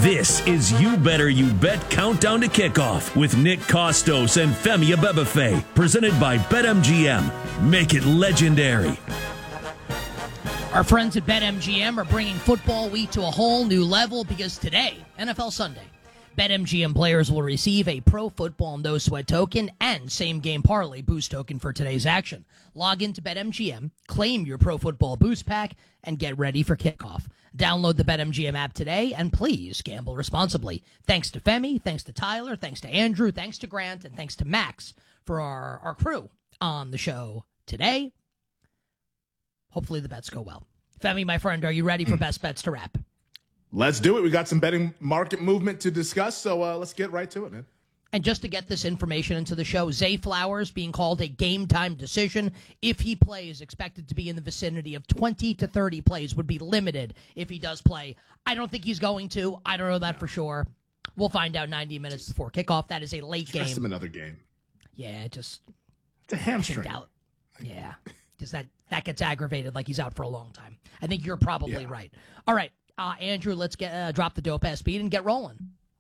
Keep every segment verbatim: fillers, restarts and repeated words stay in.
This is You Better You Bet Countdown to Kickoff with Nick Kostos and Femi Abebefe, presented by BetMGM. Make it legendary. Our friends at BetMGM are bringing football week to a whole new level because today, N F L Sunday, BetMGM players will receive a Pro Football No Sweat token and Same Game Parlay boost token for today's action. Log into BetMGM, claim your Pro Football Boost Pack, and get ready for kickoff. Download the BetMGM app today, and please gamble responsibly. Thanks to Femi, thanks to Tyler, thanks to Andrew, thanks to Grant, and thanks to Max for our, our crew on the show today. Hopefully the bets go well. Femi, my friend, are you ready for best bets to wrap? Let's do it. We got some betting market movement to discuss, so uh, let's get right to it, man. And just to get this information into the show, Zay Flowers being called a game-time decision. If he plays, expected to be in the vicinity of twenty to thirty plays, would be limited if he does play. I don't think he's going to. I don't know that for sure. We'll find out ninety minutes before kickoff. That is a late game. Just him another game. Yeah, just... It's a hamstring. Doubt. Yeah, because that, that gets aggravated like he's out for a long time. I think you're probably yeah. right. All right, uh, Andrew, let's get uh, drop the dope ass speed and get rolling.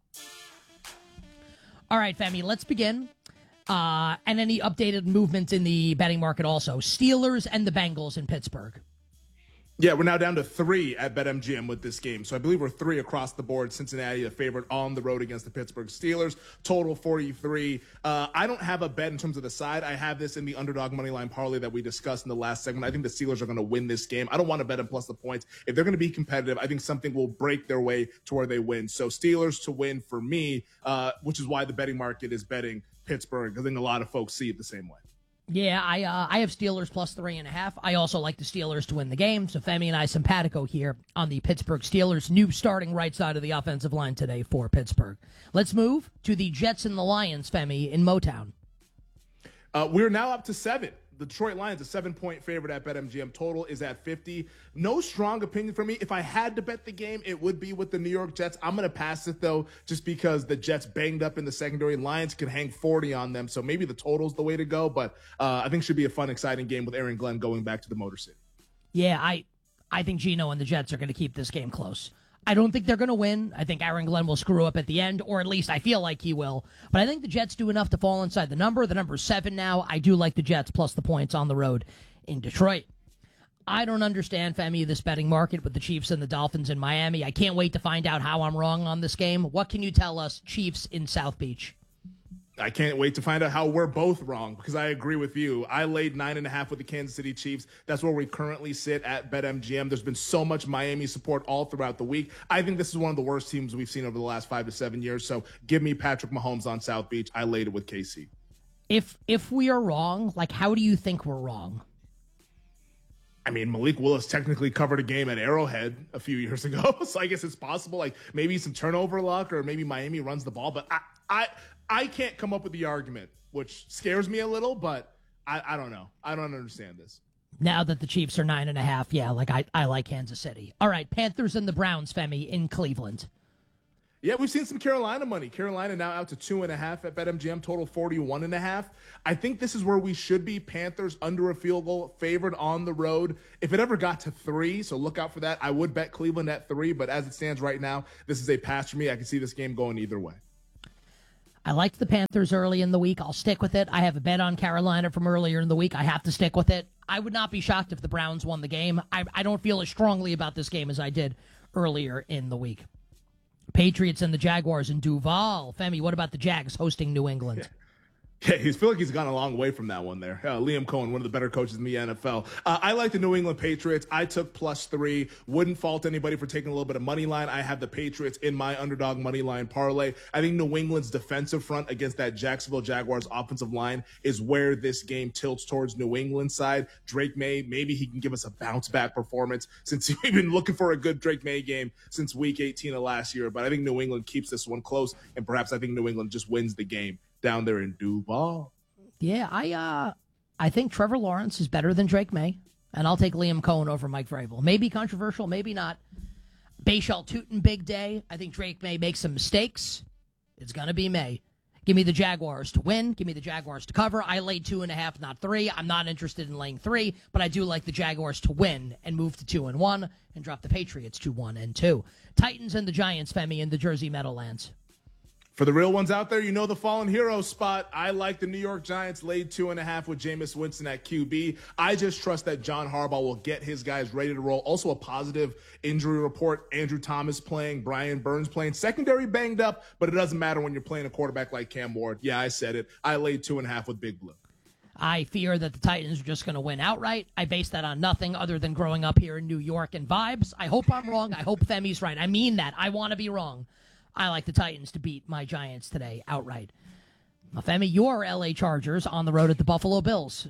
All right, Femi, let's begin. Uh, and any updated movements in the betting market also. Steelers and the Bengals in Pittsburgh. Yeah, we're now down to three at BetMGM with this game. So I believe we're three across the board. Cincinnati, the favorite on the road against the Pittsburgh Steelers. Total forty-three. Uh, I don't have a bet in terms of the side. I have this in the underdog moneyline parlay that we discussed in the last segment. I think the Steelers are going to win this game. I don't want to bet them plus the points. If they're going to be competitive, I think something will break their way to where they win. So Steelers to win for me, uh, which is why the betting market is betting Pittsburgh. I think a lot of folks see it the same way. Yeah, I uh, I have Steelers plus three and a half. I also like the Steelers to win the game. So Femi and I simpatico here on the Pittsburgh Steelers, new starting right side of the offensive line today for Pittsburgh. Let's move to the Jets and the Lions, Femi, in Motown. Uh, we're now up to seven. The Detroit Lions, a seven-point favorite at BetMGM. Total is at fifty. No strong opinion for me. If I had to bet the game, it would be with the New York Jets. I'm going to pass it, though, just because the Jets banged up in the secondary. Lions can hang forty on them, so maybe the total's the way to go. But uh, I think it should be a fun, exciting game with Aaron Glenn going back to the Motor City. Yeah, I, I think Geno and the Jets are going to keep this game close. I don't think they're going to win. I think Aaron Glenn will screw up at the end, or at least I feel like he will. But I think the Jets do enough to fall inside the number. The number's seven now. I do like the Jets plus the points on the road in Detroit. I don't understand, Femi, this betting market with the Chiefs and the Dolphins in Miami. I can't wait to find out how I'm wrong on this game. What can you tell us, Chiefs in South Beach? I can't wait to find out how we're both wrong, because I agree with you. I laid nine and a half with the Kansas City Chiefs. That's where we currently sit at BetMGM. There's been so much Miami support all throughout the week. I think this is one of the worst teams we've seen over the last five to seven years. So give me Patrick Mahomes on South Beach. I laid it with K C. If if we are wrong, like, how do you think we're wrong? I mean, Malik Willis technically covered a game at Arrowhead a few years ago, so I guess it's possible. Like, maybe some turnover luck, or maybe Miami runs the ball. But I, I, I can't come up with the argument, which scares me a little. But I, I don't know. I don't understand this. Now that the Chiefs are nine and a half, yeah, like I, I like Kansas City. All right, Panthers and the Browns, Femi, in Cleveland. Yeah, we've seen some Carolina money. Carolina now out to two and a half at BetMGM, total forty-one and a half. I think this is where we should be. Panthers under a field goal, favored on the road. If it ever got to three, so look out for that. I would bet Cleveland at three, but as it stands right now, this is a pass for me. I can see this game going either way. I liked the Panthers early in the week. I'll stick with it. I have a bet on Carolina from earlier in the week. I have to stick with it. I would not be shocked if the Browns won the game. I, I don't feel as strongly about this game as I did earlier in the week. Patriots and the Jaguars in Duval. Femi, what about the Jags hosting New England? Yeah. Yeah, he feel like he's gone a long way from that one there. Uh, Liam Cohen, one of the better coaches in the N F L. Uh, I like the New England Patriots. I took plus three. Wouldn't fault anybody for taking a little bit of money line. I have the Patriots in my underdog money line parlay. I think New England's defensive front against that Jacksonville Jaguars offensive line is where this game tilts towards New England's side. Drake May, maybe he can give us a bounce back performance, since we've been looking for a good Drake May game since week eighteen of last year. But I think New England keeps this one close, and perhaps I think New England just wins the game down there in Duval. Yeah, I uh, I think Trevor Lawrence is better than Drake May, and I'll take Liam Cohen over Mike Vrabel. Maybe controversial, maybe not. Bayshall Tootin' big day. I think Drake May makes some mistakes. It's going to be May. Give me the Jaguars to win. Give me the Jaguars to cover. I laid two and a half, not three. I'm not interested in laying three, but I do like the Jaguars to win and move to two and one and drop the Patriots to one and two. Titans and the Giants, Femi, in the Jersey Meadowlands. For the real ones out there, you know the fallen hero spot. I like the New York Giants laid two and a half with Jameis Winston at Q B. I just trust that John Harbaugh will get his guys ready to roll. Also a positive injury report. Andrew Thomas playing, Brian Burns playing. Secondary banged up, but it doesn't matter when you're playing a quarterback like Cam Ward. Yeah, I said it. I laid two and a half with Big Blue. I fear that the Titans are just going to win outright. I base that on nothing other than growing up here in New York and vibes. I hope I'm wrong. I hope Femi's right. I mean that. I want to be wrong. I like the Titans to beat my Giants today outright. Now, Femi, your L A Chargers on the road at the Buffalo Bills.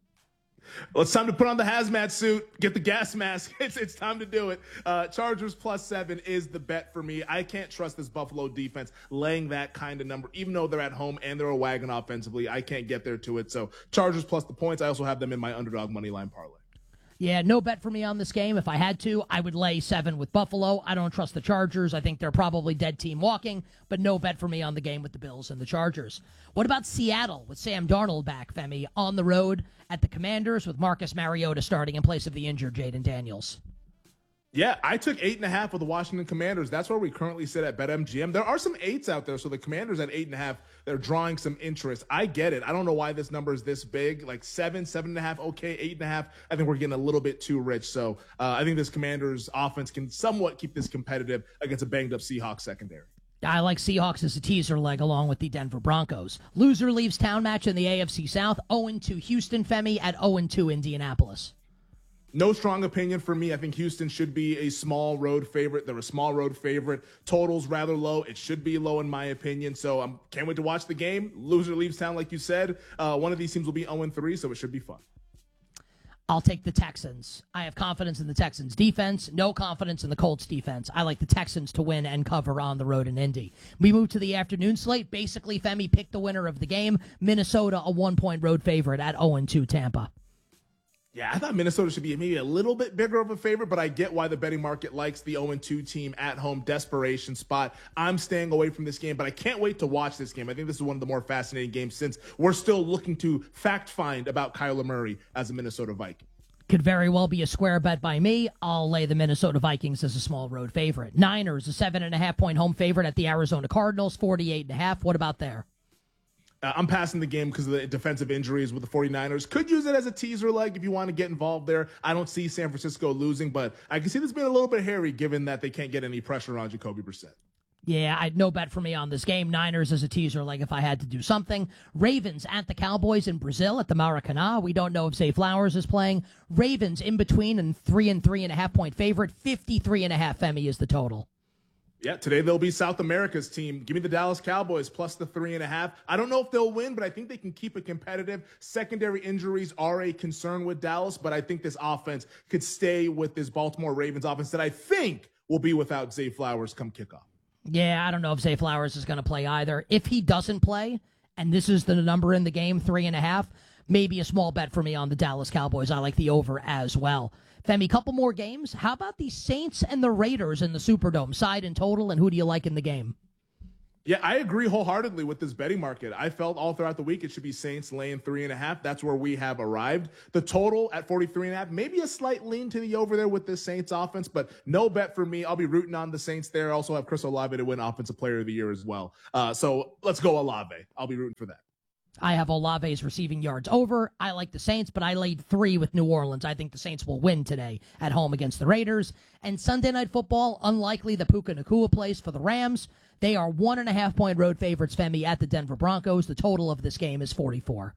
Well, it's time to put on the hazmat suit, get the gas mask. It's it's time to do it. Uh, Chargers plus seven is the bet for me. I can't trust this Buffalo defense laying that kind of number, even though they're at home and they're a wagon offensively. I can't get there to it. So Chargers plus the points. I also have them in my underdog money line parlay. Yeah, no bet for me on this game. If I had to, I would lay seven with Buffalo. I don't trust the Chargers. I think they're probably dead team walking, but no bet for me on the game with the Bills and the Chargers. What about Seattle with Sam Darnold back, Femi, on the road at the Commanders with Marcus Mariota starting in place of the injured Jaden Daniels? Yeah, I took eight and a half with the Washington Commanders. That's where we currently sit at BetMGM. There are some eights out there, so the Commanders at eight and a half, they're drawing some interest. I get it. I don't know why this number is this big. Like seven, seven and a half, okay, eight and a half. I think we're getting a little bit too rich. So uh, I think this Commanders offense can somewhat keep this competitive against a banged up Seahawks secondary. I like Seahawks as a teaser leg along with the Denver Broncos. Loser leaves town match in the A F C South. oh and two Houston, Femi, at oh and two Indianapolis. No strong opinion for me. I think Houston should be a small road favorite. They're a small road favorite. Total's rather low. It should be low in my opinion. So I um, can't wait to watch the game. Loser leaves town, like you said. Uh, one of these teams will be oh and three, so it should be fun. I'll take the Texans. I have confidence in the Texans defense, no confidence in the Colts defense. I like the Texans to win and cover on the road in Indy. We move to the afternoon slate. Basically, Femi picked the winner of the game. Minnesota, a one-point road favorite at oh and two Tampa. Yeah, I thought Minnesota should be maybe a little bit bigger of a favorite, but I get why the betting market likes the oh and two team at home desperation spot. I'm staying away from this game, but I can't wait to watch this game. I think this is one of the more fascinating games since we're still looking to fact find about Kyler Murray as a Minnesota Viking. Could very well be a square bet by me. I'll lay the Minnesota Vikings as a small road favorite. Niners, a seven and a half point home favorite at the Arizona Cardinals, forty-eight and a half. What about there? Uh, I'm passing the game because of the defensive injuries with the 49ers. Could use it as a teaser leg if you want to get involved there. I don't see San Francisco losing, but I can see this being a little bit hairy given that they can't get any pressure on Jacoby Brissett. Yeah, I no bet for me on this game. Niners as a teaser leg if I had to do something. Ravens at the Cowboys in Brazil at the Maracanã. We don't know if Zay Flowers is playing. Ravens in between and three and three and a half point favorite. fifty-three and a half, Femi, is the total. Yeah, today they'll be South America's team. Give me the Dallas Cowboys plus the three and a half. I don't know if they'll win, but I think they can keep it competitive. Secondary injuries are a concern with Dallas, but I think this offense could stay with this Baltimore Ravens offense that I think will be without Zay Flowers come kickoff. Yeah, I don't know if Zay Flowers is going to play either. If he doesn't play, and this is the number in the game, three and a half, maybe a small bet for me on the Dallas Cowboys. I like the over as well. Femi, couple more games. How about the Saints and the Raiders in the Superdome, side and total, and who do you like in the game? Yeah, I agree wholeheartedly with this betting market. I felt all throughout the week it should be Saints laying three and a half. That's where we have arrived. The total at forty-three and a half, maybe a slight lean to the over there with this Saints offense, but no bet for me. I'll be rooting on the Saints there. I also have Chris Olave to win Offensive Player of the Year as well. Uh, so let's go Olave. I'll be rooting for that. I have Olave's receiving yards over. I like the Saints, but I laid three with New Orleans. I think the Saints will win today at home against the Raiders. And Sunday Night Football, unlikely the Puka Nacua plays for the Rams. They are one and a half point road favorites, Femi, at the Denver Broncos. The total of this game is forty-four.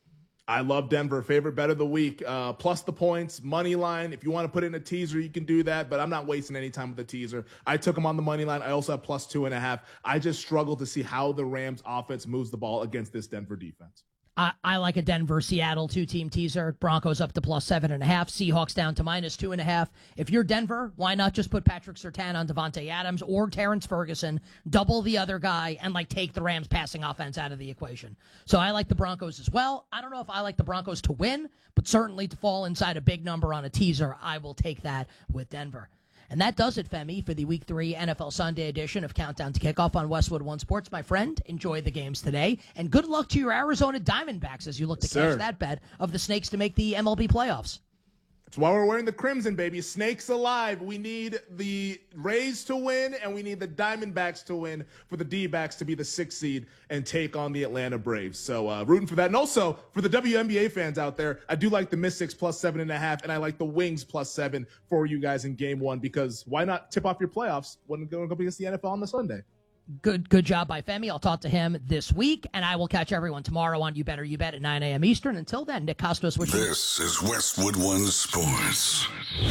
I love Denver. Favorite bet of the week. Uh, plus the points, money line. If you want to put in a teaser, you can do that, but I'm not wasting any time with the teaser. I took them on the money line. I also have plus two and a half. I just struggle to see how the Rams offense moves the ball against this Denver defense. I, I like a Denver-Seattle two-team teaser. Broncos up to plus seven and a half. Seahawks down to minus two and a half. If you're Denver, why not just put Patrick Surtain on Devontae Adams or Terrence Ferguson, double the other guy, and like take the Rams passing offense out of the equation? So I like the Broncos as well. I don't know if I like the Broncos to win, but certainly to fall inside a big number on a teaser, I will take that with Denver. And that does it, Femi, for the Week three N F L Sunday edition of Countdown to Kickoff on Westwood One Sports. My friend, enjoy the games today, and good luck to your Arizona Diamondbacks as you look to Sir. cash that bet of the Snakes to make the M L B playoffs. That's why we're wearing the crimson, baby. Snakes alive. We need the Rays to win, and we need the Diamondbacks to win for the D-backs to be the sixth seed and take on the Atlanta Braves. So uh, rooting for that. And also, for the W N B A fans out there, I do like the Mystics plus seven and a half, and I like the Wings plus seven for you guys in game one, because why not tip off your playoffs when going up against the N F L on the Sunday? Good good job by Femi. I'll talk to him this week, and I will catch everyone tomorrow on You Better You Bet at nine a.m. Eastern. Until then, Nick Costos wishing you. This is Westwood One Sports.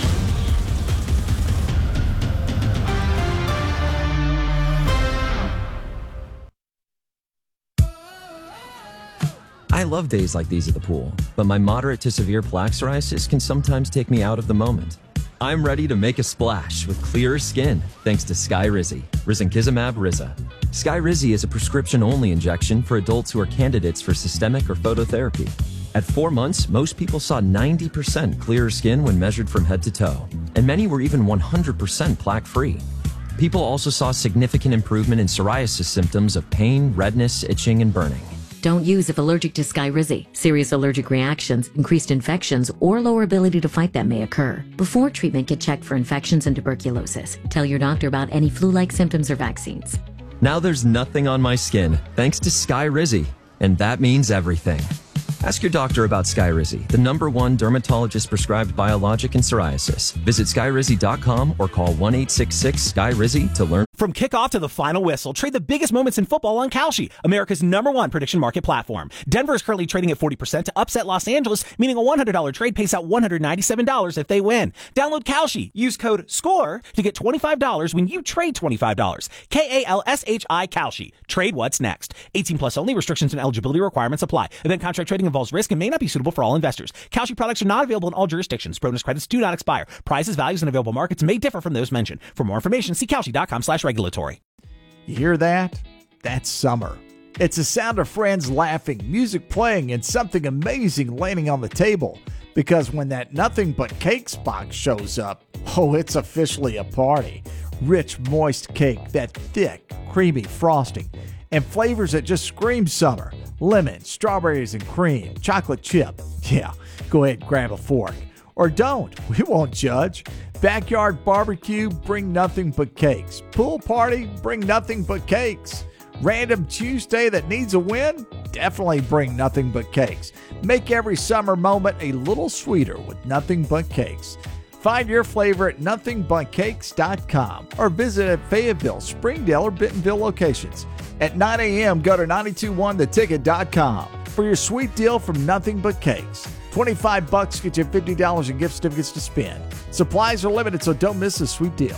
I love days like these at the pool, but my moderate to severe plaque psoriasis can sometimes take me out of the moment. I'm ready to make a splash with clearer skin thanks to Skyrizi, risankizumab Riza. Skyrizi is a prescription-only injection for adults who are candidates for systemic or phototherapy. At four months, most people saw ninety percent clearer skin when measured from head to toe, and many were even one hundred percent plaque-free. People also saw significant improvement in psoriasis symptoms of pain, redness, itching, and burning. Don't use if allergic to Skyrizi. Serious allergic reactions, increased infections, or lower ability to fight them may occur. Before treatment, get checked for infections and tuberculosis. Tell your doctor about any flu-like symptoms or vaccines. Now there's nothing on my skin thanks to Skyrizi, and that means everything. Ask your doctor about Skyrizi, the number one dermatologist-prescribed biologic in psoriasis. Visit Skyrizi dot com or call one eight six six Skyrizi to learn. From kickoff to the final whistle, trade the biggest moments in football on Kalshi, America's number one prediction market platform. Denver is currently trading at forty percent to upset Los Angeles, meaning a one hundred dollars trade pays out one hundred ninety-seven dollars if they win. Download Kalshi. Use code SCORE to get twenty-five dollars when you trade twenty-five dollars. K A L S H I Kalshi. Trade what's next. eighteen plus only. Restrictions and eligibility requirements apply. Event contract trading involves risk and may not be suitable for all investors. Kalshi products are not available in all jurisdictions. Bonus credits do not expire. Prices, values, and available markets may differ from those mentioned. For more information, see Kalshi dot com slash regulatory. You hear that? That's summer. It's the sound of friends laughing, music playing, and something amazing landing on the table. Because when that Nothing But Cakes box shows up, oh, it's officially a party. Rich, moist cake, that thick, creamy frosting, and flavors that just scream summer. Lemon, strawberries and cream, chocolate chip. Yeah, go ahead and grab a fork. Or don't, we won't judge. Backyard barbecue, bring nothing but cakes. Pool party, bring nothing but cakes. Random Tuesday that needs a win? Definitely bring nothing but cakes. Make every summer moment a little sweeter with Nothing But Cakes. Find your flavor at nothing but cakes dot com or visit at Fayetteville, Springdale, or Bentonville locations. At nine a.m., go to nine two one the ticket dot com for your sweet deal from Nothing But Cakes. twenty-five bucks get you fifty dollars in gift certificates to spend. Supplies are limited, so don't miss this sweet deal.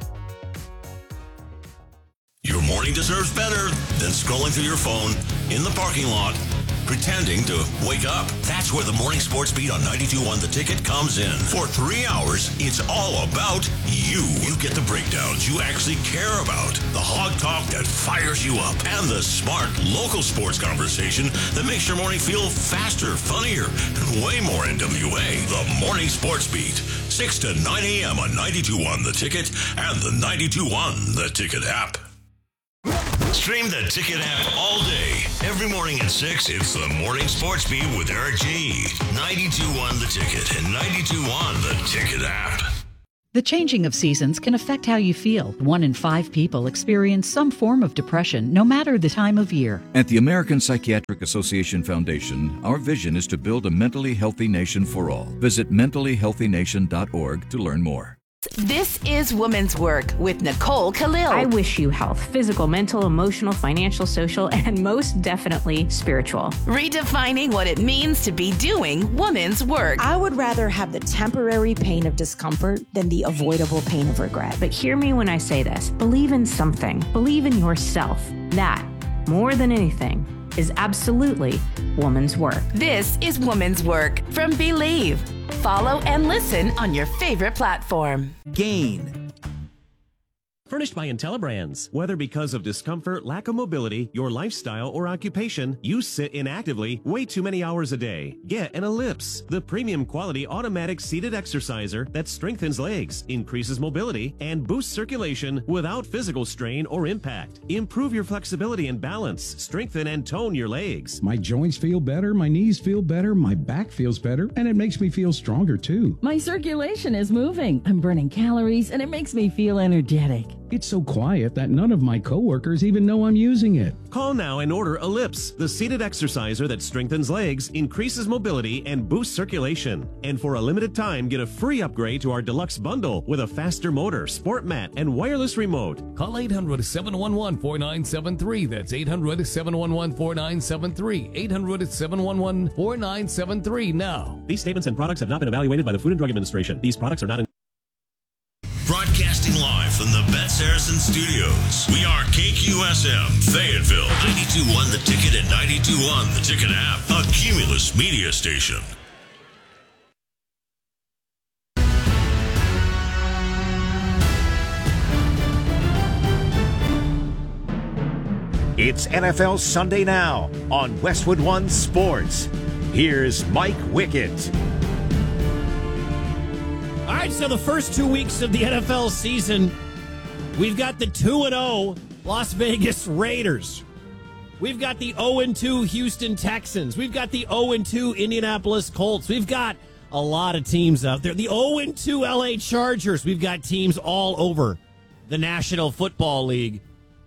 Your morning deserves better than scrolling through your phone in the parking lot, pretending to wake up. That's where the Morning Sports Beat on ninety-two point one The Ticket comes in. For three hours, it's all about you. You get the breakdowns you actually care about, the hog talk that fires you up, and the smart local sports conversation that makes your morning feel faster, funnier, and way more N W A. The Morning Sports Beat, six to nine a.m. on ninety-two point one The Ticket and the ninety-two point one The Ticket app. Stream the Ticket app all day. Every morning at six, it's the Morning Sports Beat with Eric G. ninety-two point one The Ticket and ninety-two point one The Ticket app. The changing of seasons can affect how you feel. One in five people experience some form of depression, no matter the time of year. At the American Psychiatric Association Foundation, our vision is to build a mentally healthy nation for all. Visit mentally healthy nation dot org to learn more. This is Women's Work with Nicole Khalil. I wish you health, physical, mental, emotional, financial, social, and most definitely spiritual. Redefining what it means to be doing women's work. I would rather have the temporary pain of discomfort than the avoidable pain of regret. But hear me when I say this. Believe in something. Believe in yourself. That, more than anything, is absolutely woman's work. This is Woman's Work from Believe. Follow and listen on your favorite platform. Gain. furnished by IntelliBrands. Whether because of discomfort, lack of mobility, your lifestyle, or occupation, you sit inactively way too many hours a day. Get an Ellipse, the premium quality automatic seated exerciser that strengthens legs, increases mobility, and boosts circulation without physical strain or impact. Improve your flexibility and balance, strengthen and tone your legs. My joints feel better, my knees feel better, my back feels better, and it makes me feel stronger too. My circulation is moving. I'm burning calories, and it makes me feel energetic. It's so quiet that none of my coworkers even know I'm using it. Call now and order Ellipse, the seated exerciser that strengthens legs, increases mobility, and boosts circulation. And for a limited time, get a free upgrade to our deluxe bundle with a faster motor, sport mat, and wireless remote. Call eight hundred, seven one one, four nine seven three. That's eight hundred, seven one one, four nine seven three. eight hundred, seven one one, four nine seven three now. These statements and products have not been evaluated by the Food and Drug Administration. These products are not in Broadcasting live from the Bet Saracen Studios, we are K Q S M, Fayetteville, ninety-two point one The Ticket and ninety-two point one The Ticket app, a Cumulus media station. It's N F L Sunday Now on Westwood One Sports. Here's Mike Wickett. All right, so the first two weeks of the N F L season, we've got the two and oh Las Vegas Raiders. We've got the oh and two Houston Texans. We've got the oh and two Indianapolis Colts. We've got a lot of teams out there. The oh and two L A Chargers. We've got teams all over the National Football League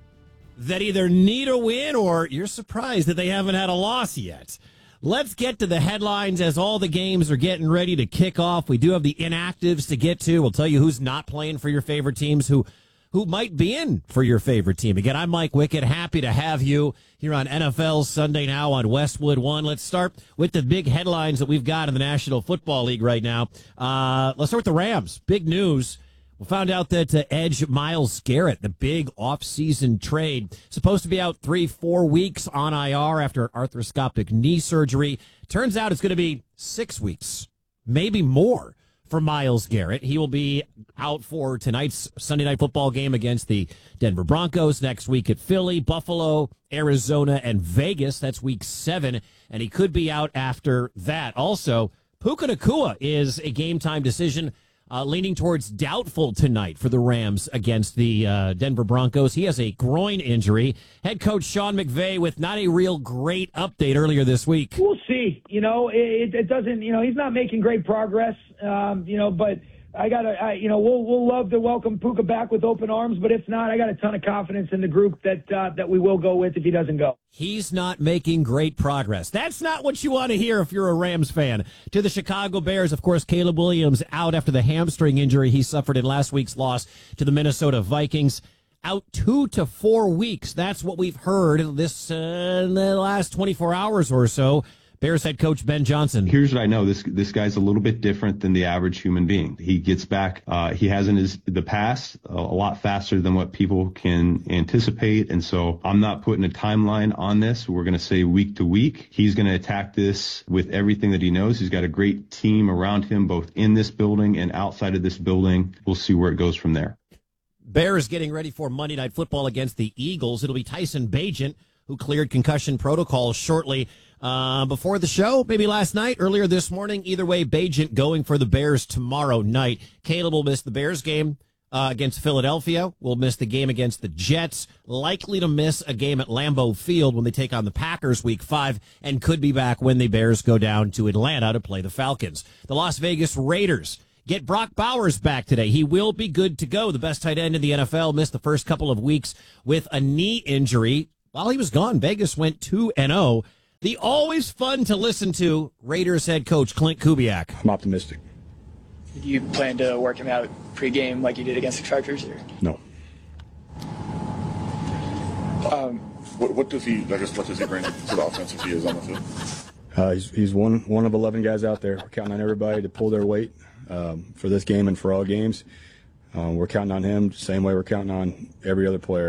that either need a win or you're surprised that they haven't had a loss yet. Let's get to the headlines as all the games are getting ready to kick off. We do have the inactives to get to. We'll tell you who's not playing for your favorite teams, who who might be in for your favorite team. Again, I'm Mike Wickett. Happy to have you here on N F L Sunday Now on Westwood One. Let's start with the big headlines that we've got in the National Football League right now. Uh, let's start with the Rams. Big news. We found out that uh, Edge Myles Garrett, the big off-season trade, supposed to be out three, four weeks on I R after arthroscopic knee surgery. Turns out it's going to be six weeks, maybe more, for Myles Garrett. He will be out for tonight's Sunday Night Football game against the Denver Broncos, next week at Philly, Buffalo, Arizona, and Vegas. That's week seven, and he could be out after that. Also, Puka Nacua is a game-time decision. Uh, leaning towards doubtful tonight for the Rams against the uh, Denver Broncos. He has a groin injury. Head coach Sean McVay with not a real great update earlier this week. We'll see. You know, it, it doesn't, you know, he's not making great progress, um, you know, but I got to, you know, we'll we'll love to welcome Puka back with open arms, but if not, I got a ton of confidence in the group that uh, that we will go with if he doesn't go. He's not making great progress. That's not what you want to hear if you're a Rams fan. To the Chicago Bears, of course, Caleb Williams out after the hamstring injury he suffered in last week's loss to the Minnesota Vikings. Out two to four weeks. That's what we've heard this uh, in the last twenty-four hours or so. Bears head coach Ben Johnson. Here's what I know. This this guy's a little bit different than the average human being. He gets back. Uh, he has in his the past a, a lot faster than what people can anticipate. And so I'm not putting a timeline on this. We're going to say week to week. He's going to attack this with everything that he knows. He's got a great team around him, both in this building and outside of this building. We'll see where it goes from there. Bears getting ready for Monday Night Football against the Eagles. It'll be Tyson Bagent, who cleared concussion protocol shortly uh, before the show, maybe last night, earlier this morning. Either way, Bagent going for the Bears tomorrow night. Caleb will miss the Bears game uh, against Philadelphia. Will miss the game against the Jets. Likely to miss a game at Lambeau Field when they take on the Packers week five, and could be back when the Bears go down to Atlanta to play the Falcons. The Las Vegas Raiders get Brock Bowers back today. He will be good to go. The best tight end in the N F L missed the first couple of weeks with a knee injury. While he was gone, Vegas went two and oh. The always fun to listen to Raiders head coach Clint Kubiak. I'm optimistic. Do you plan to work him out pregame like you did against the Chargers? Or? No. Um, what, what does he, I guess, what does he bring to the offense if he is on the field? Uh, he's he's one, one of eleven guys out there. We're counting on everybody to pull their weight um, for this game and for all games. Um, we're counting on him the same way we're counting on every other player.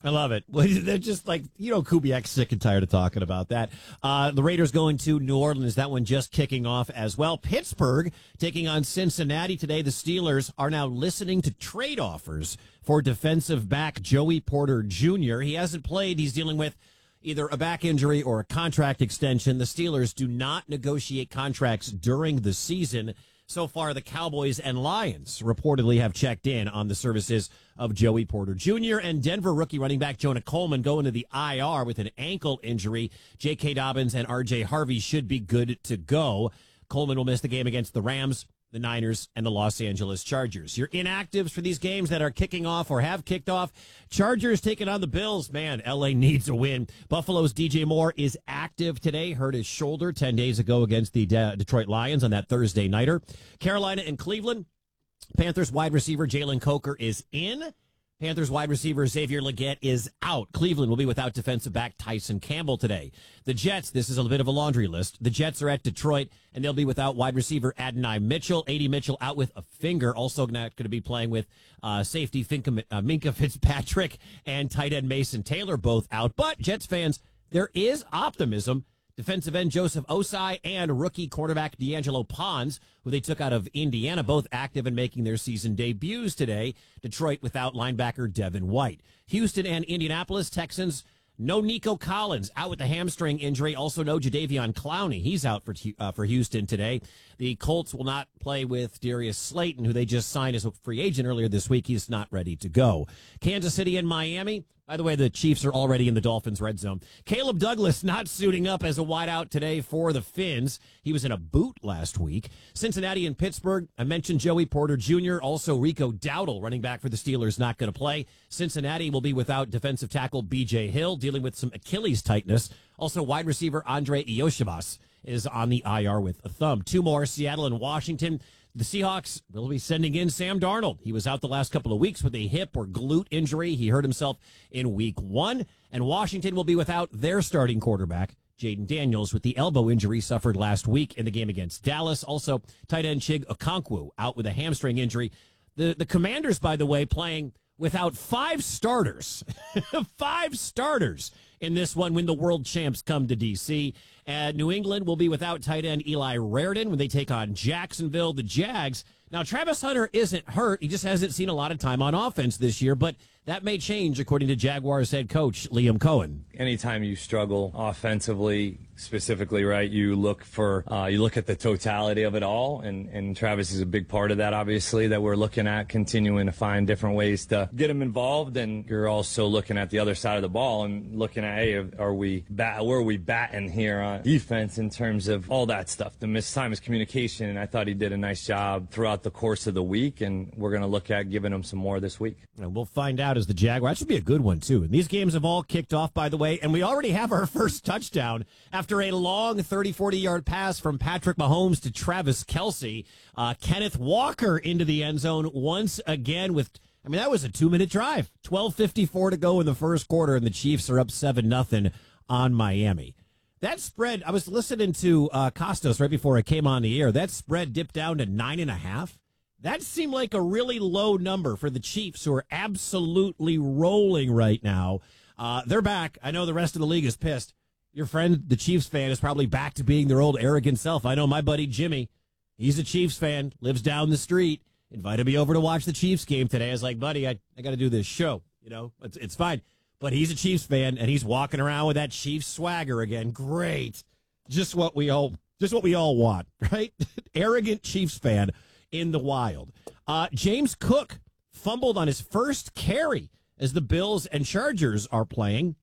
I love it. They're just like, you know, Kubiak's sick and tired of talking about that. Uh, the Raiders going to New Orleans. That one just kicking off as well. Pittsburgh taking on Cincinnati today. The Steelers are now listening to trade offers for defensive back Joey Porter Junior He hasn't played. He's dealing with either a back injury or a contract extension. The Steelers do not negotiate contracts during the season. So far, the Cowboys and Lions reportedly have checked in on the services of Joey Porter Junior And Denver rookie running back Jonah Coleman going to the I R with an ankle injury. J K. Dobbins and R J. Harvey should be good to go. Coleman will miss the game against the Rams, the Niners, and the Los Angeles Chargers. Your inactives for these games that are kicking off or have kicked off. Chargers taking on the Bills. Man, L A needs a win. Buffalo's D J Moore is active today. Hurt his shoulder ten days ago against the De- Detroit Lions on that Thursday nighter. Carolina and Cleveland. Panthers wide receiver Jalen Coker is in. Panthers wide receiver Xavier Legette is out. Cleveland will be without defensive back Tyson Campbell today. The Jets, this is a bit of a laundry list. The Jets are at Detroit, and they'll be without wide receiver Adonai Mitchell. A D Mitchell out with a finger. Also not going to be playing with uh, safety Finka, uh, Minka Fitzpatrick and tight end Mason Taylor, both out. But Jets fans, there is optimism. Defensive end Joseph Osai and rookie quarterback D'Angelo Pons, who they took out of Indiana, both active and making their season debuts today. Detroit without linebacker Devin White. Houston and Indianapolis Texans, no Nico Collins, out with the hamstring injury. Also no Jadeveon Clowney. He's out for uh, for Houston today. The Colts will not play with Darius Slayton, who they just signed as a free agent earlier this week. He's not ready to go. Kansas City and Miami. By the way, the Chiefs are already in the Dolphins' red zone. Caleb Douglas not suiting up as a wideout today for the Finns. He was in a boot last week. Cincinnati and Pittsburgh. I mentioned Joey Porter Junior Also, Rico Dowdle, running back for the Steelers, not going to play. Cincinnati will be without defensive tackle B J Hill, dealing with some Achilles tightness. Also, wide receiver Andre Iosivas is on the I R with a thumb. Two more, Seattle and Washington. The Seahawks will be sending in Sam Darnold. He was out the last couple of weeks with a hip or glute injury. He hurt himself in week one. And Washington will be without their starting quarterback, Jaden Daniels, with the elbow injury suffered last week in the game against Dallas. Also, tight end Chig Okonkwo out with a hamstring injury. The, the Commanders, by the way, playing without five starters. Five starters in this one when the world champs come to D C. And New England will be without tight end Eli Raridan when they take on Jacksonville. The Jags. Now, Travis Hunter isn't hurt. He just hasn't seen a lot of time on offense this year, but that may change, according to Jaguars head coach Liam Cohen. Anytime you struggle offensively, specifically, right, you look for, uh, you look at the totality of it all, and, and Travis is a big part of that, obviously, that we're looking at, continuing to find different ways to get him involved, and you're also looking at the other side of the ball and looking at, hey, are we bat, where are we batting here on defense in terms of all that stuff, the missed time, his communication, and I thought he did a nice job throughout the course of the week, and we're going to look at giving him some more this week. And we'll find out as the Jaguars. That should be a good one, too. And these games have all kicked off, by the way, and we already have our first touchdown after a long thirty, forty-yard pass from Patrick Mahomes to Travis Kelce. Uh, Kenneth Walker into the end zone once again with, I mean, that was a two-minute drive. twelve fifty-four to go in the first quarter, and the Chiefs are up seven nothing on Miami. That spread, I was listening to uh, Costos right before I came on the air. That spread dipped down to nine and a half. That seemed like a really low number for the Chiefs, who are absolutely rolling right now. Uh, they're back. I know the rest of the league is pissed. Your friend, the Chiefs fan, is probably back to being their old arrogant self. I know my buddy Jimmy, he's a Chiefs fan, lives down the street, invited me over to watch the Chiefs game today. I was like, buddy, I, I got to do this show. You know, it's, it's fine. But he's a Chiefs fan, and he's walking around with that Chiefs swagger again. Great. Just what we all, just what we all want, right? Arrogant Chiefs fan in the wild. Uh, James Cook fumbled on his first carry as the Bills and Chargers are playing.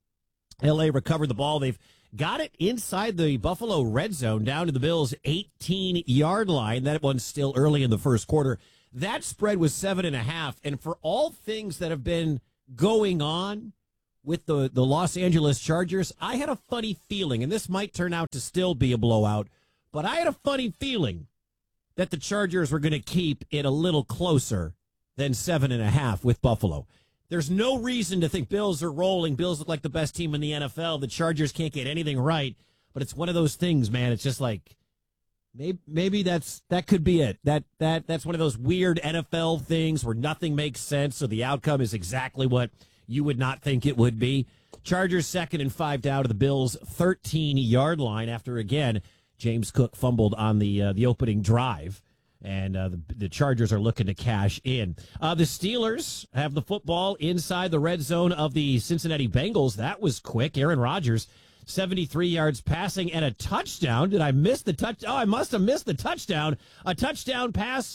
L A recovered the ball. They've got it inside the Buffalo red zone down to the Bills' eighteen-yard line. That one's still early in the first quarter. That spread was seven and a half. And for all things that have been going on with the, the Los Angeles Chargers, I had a funny feeling, and this might turn out to still be a blowout, but I had a funny feeling that the Chargers were going to keep it a little closer than seven and a half with Buffalo. There's no reason to think Bills are rolling. Bills look like the best team in the N F L. The Chargers can't get anything right, but it's one of those things, man. It's just like, maybe, maybe that's, that could be it. That, that, that's one of those weird N F L things where nothing makes sense. So the outcome is exactly what you would not think it would be. Chargers second and five down to the Bills' thirteen-yard line after, again, James Cook fumbled on the uh, the opening drive, and uh, the, the Chargers are looking to cash in. Uh, the Steelers have the football inside the red zone of the Cincinnati Bengals. That was quick. Aaron Rodgers, seventy-three yards passing and a touchdown. Did I miss the touch? Oh, I must have missed the touchdown. A touchdown pass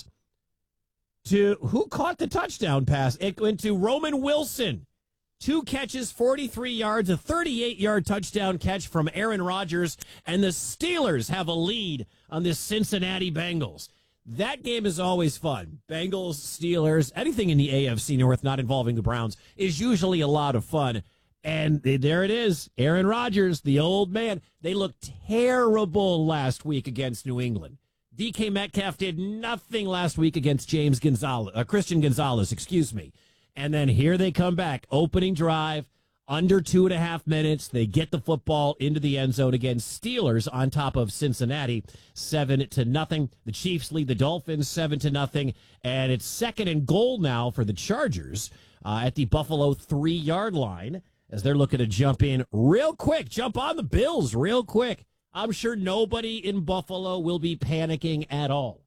to who caught the touchdown pass? It went to Roman Wilson. Two catches, forty-three yards, a thirty-eight-yard touchdown catch from Aaron Rodgers, and the Steelers have a lead on the Cincinnati Bengals. That game is always fun. Bengals, Steelers, anything in the A F C North not involving the Browns is usually a lot of fun. And there it is, Aaron Rodgers, the old man. They looked terrible last week against New England. D K Metcalf did nothing last week against James Gonzalez, uh, Christian Gonzalez, excuse me. And then here they come back, opening drive, under two and a half minutes. They get the football into the end zone against Steelers on top of Cincinnati, seven to nothing. The Chiefs lead the Dolphins seven to nothing, and it's second and goal now for the Chargers uh, at the Buffalo three-yard line as they're looking to jump in real quick, jump on the Bills real quick. I'm sure nobody in Buffalo will be panicking at all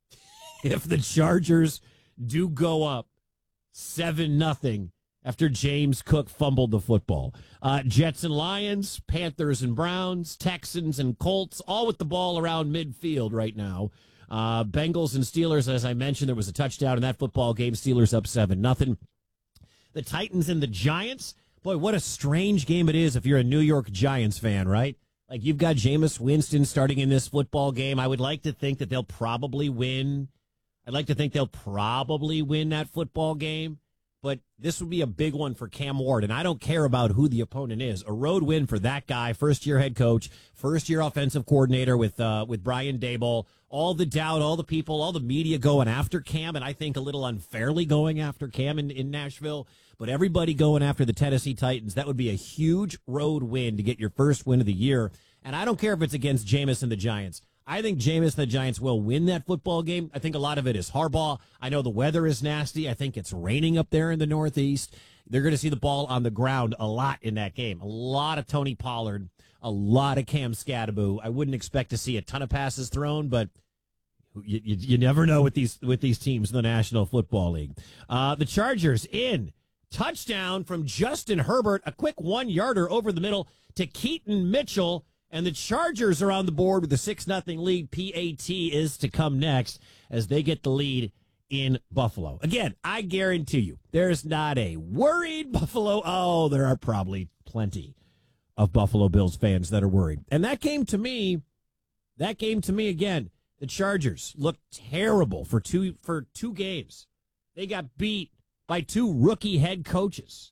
if the Chargers do go up seven nothing after James Cook fumbled the football. Uh, Jets and Lions, Panthers and Browns, Texans and Colts, all with the ball around midfield right now. Uh, Bengals and Steelers, as I mentioned, there was a touchdown in that football game. Steelers up seven nothing. The Titans and the Giants, boy, what a strange game it is if you're a New York Giants fan, right? Like, you've got Jameis Winston starting in this football game. I would like to think that they'll probably win. I'd like to think they'll probably win that football game, but this would be a big one for Cam Ward, and I don't care about who the opponent is. A road win for that guy, first-year head coach, first-year offensive coordinator with uh, with Brian Daboll. All the doubt, all the people, all the media going after Cam, and I think a little unfairly going after Cam in, in Nashville, but everybody going after the Tennessee Titans. That would be a huge road win to get your first win of the year, and I don't care if it's against Jameis and the Giants. I think Jameis and the Giants will win that football game. I think a lot of it is Harbaugh. I know the weather is nasty. I think it's raining up there in the Northeast. They're going to see the ball on the ground a lot in that game. A lot of Tony Pollard, a lot of Cam Scatterbo. I wouldn't expect to see a ton of passes thrown, but you, you, you never know with these with these teams in the National Football League. Uh, the Chargers in. Touchdown from Justin Herbert, a quick one-yarder over the middle to Keaton Mitchell. And the Chargers are on the board with a six nothing lead. P A T is to come next as they get the lead in Buffalo. Again, I guarantee you, there's not a worried Buffalo. Oh, there are probably plenty of Buffalo Bills fans that are worried. And that game to me, that game to me, again, the Chargers looked terrible for two, for two games. They got beat by two rookie head coaches.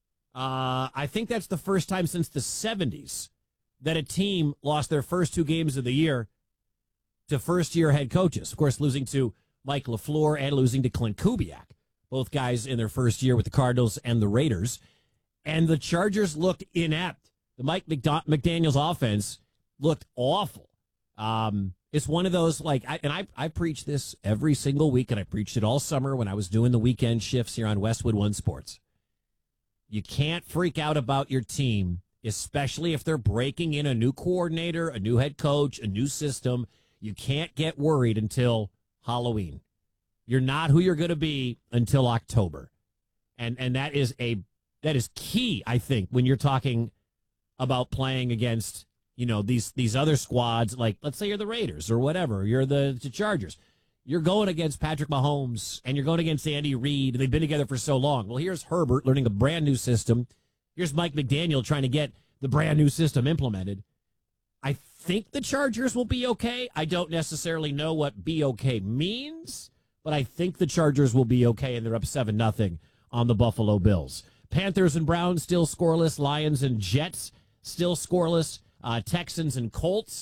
Uh, I think that's the first time since the seventies that a team lost their first two games of the year to first-year head coaches. Of course, losing to Mike LaFleur and losing to Clint Kubiak, both guys in their first year with the Cardinals and the Raiders. And the Chargers looked inept. The Mike McDaniels offense looked awful. Um, it's one of those, like, I, and I, I preach this every single week, and I preached it all summer when I was doing the weekend shifts here on Westwood One Sports. You can't freak out about your team, especially if they're breaking in a new coordinator, a new head coach, a new system. You can't get worried until Halloween. You're not who you're going to be until October. And and that is a that is key, I think, when you're talking about playing against, you know, these these other squads, like, let's say you're the Raiders or whatever, you're the, the Chargers. You're going against Patrick Mahomes and you're going against Andy Reid, and they've been together for so long. Well, here's Herbert learning a brand new system. Here's Mike McDaniel trying to get the brand new system implemented. I think the Chargers will be okay. I don't necessarily know what be okay means, but I think the Chargers will be okay, and they're up seven nothing on the Buffalo Bills. Panthers and Browns still scoreless. Lions and Jets still scoreless. Uh, Texans and Colts